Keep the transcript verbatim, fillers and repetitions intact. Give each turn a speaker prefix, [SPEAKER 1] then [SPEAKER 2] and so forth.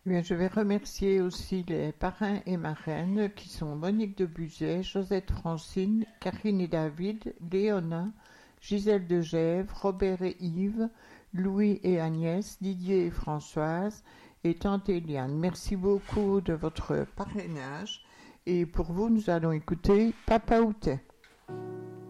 [SPEAKER 1] Eh bien, je vais remercier aussi les parrains et marraines qui sont Monique de Buzet, Josette Francine, Karine et David, Léona, Gisèle de Gèvres, Robert et Yves, Louis et Agnès, Didier et Françoise et Tante Eliane. Merci beaucoup de votre parrainage et pour vous, nous allons écouter Papa Outet.